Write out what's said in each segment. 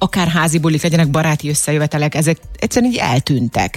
akár házi bulik legyenek, baráti összejövetelek, ezek egyszerűen így eltűntek.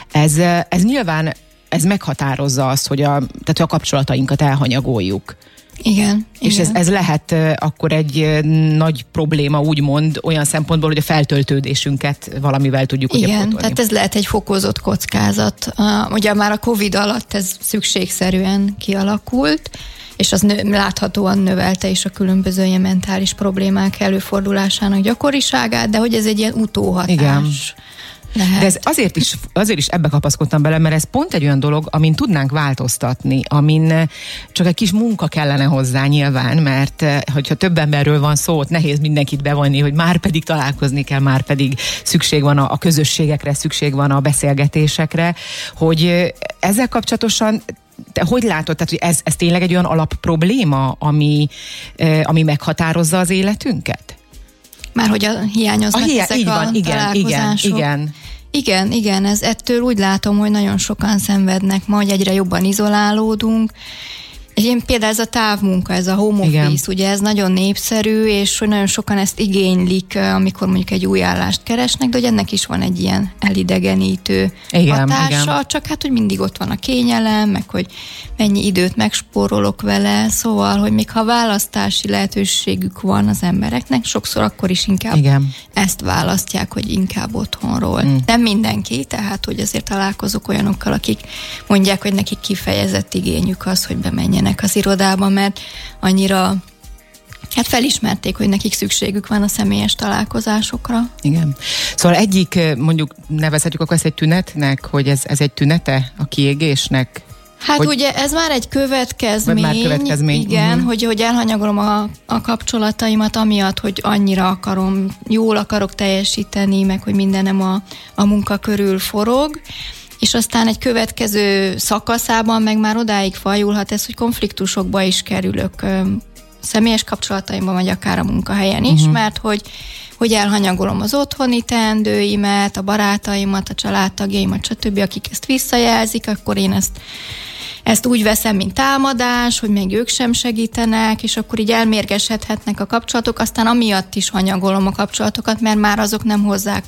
Ez nyilván ez meghatározza azt, hogy a kapcsolatainkat elhanyagoljuk. Igen. És ez lehet akkor egy nagy probléma, úgymond, olyan szempontból, hogy a feltöltődésünket valamivel tudjuk ugye pótolni. Tehát ez lehet egy fokozott kockázat. Ugye már a Covid alatt ez szükségszerűen kialakult, és az láthatóan növelte is a különböző ilyen mentális problémák előfordulásának gyakoriságát, de hogy ez egy ilyen utóhatás. Igen. Lehet. De ez azért is ebbe kapaszkodtam bele, mert ez pont egy olyan dolog, amin tudnánk változtatni, amin csak egy kis munka kellene hozzá nyilván, mert hogyha több emberről van szó, ott nehéz mindenkit bevonni, hogy már pedig találkozni kell, már pedig szükség van a közösségekre, szükség van a beszélgetésekre, hogy ezzel kapcsolatosan te hogy látod, tehát, hogy ez tényleg egy olyan alapprobléma, ami meghatározza az életünket? Már hogy hiányoznak ezek így van, találkozások. Igen, ez ettől úgy látom, hogy nagyon sokan szenvednek ma, hogy egyre jobban izolálódunk. Én például ez a távmunka, ez a home office, ugye ez nagyon népszerű, és hogy nagyon sokan ezt igénylik, amikor mondjuk egy új állást keresnek, de hogy ennek is van egy ilyen elidegenítő hatása, csak hát, hogy mindig ott van a kényelem, meg hogy mennyi időt megspórolok vele, szóval, hogy még ha választási lehetőségük van az embereknek, sokszor akkor is inkább ezt választják, hogy inkább otthonról. Nem mindenki, tehát, hogy azért találkozok olyanokkal, akik mondják, hogy nekik kifejezett igényük az, hogy bemenjenek az irodába, mert annyira felismerték, hogy nekik szükségük van a személyes találkozásokra. Igen. Szóval egyik, mondjuk nevezhetjük akkor ezt egy tünetnek, hogy ez egy tünete a kiégésnek? Hát ugye ez már egy következmény. Igen, hogy elhanyagolom a kapcsolataimat amiatt, hogy annyira jól akarok teljesíteni, meg hogy mindenem a munka körül forog, és aztán egy következő szakaszában meg már odáig fajulhat ez, hogy konfliktusokba is kerülök személyes kapcsolataimban, vagy akár a munkahelyen is, mert hogy elhanyagolom az otthoni teendőimet, a barátaimat, a családtagjaimat, stb., akik ezt visszajelzik, akkor én ezt úgy veszem, mint támadás, hogy még ők sem segítenek, és akkor így elmérgesedhetnek a kapcsolatok, aztán amiatt is hanyagolom a kapcsolatokat, mert már azok nem hozzák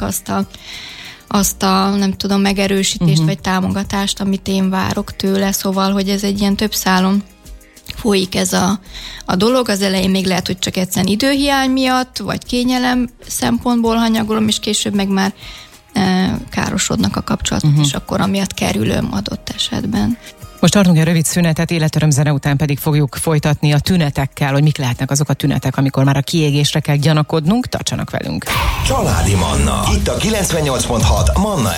azt a nem tudom, megerősítést vagy támogatást, amit én várok tőle, szóval, hogy ez egy ilyen több szálon folyik ez a dolog. Az elején még lehet, hogy csak egyszerűen időhiány miatt, vagy kényelem szempontból hanyagolom, és később meg már károsodnak a kapcsolatok, és akkor amiatt kerülöm adott esetben. Most tartunk egy rövid szünetet, életörömzene után pedig fogjuk folytatni a tünetekkel, hogy mik lehetnek azok a tünetek, amikor már a kiégésre kell gyanakodnunk. Tartsanak velünk! Családi Manna. Itt a 98.6 Manna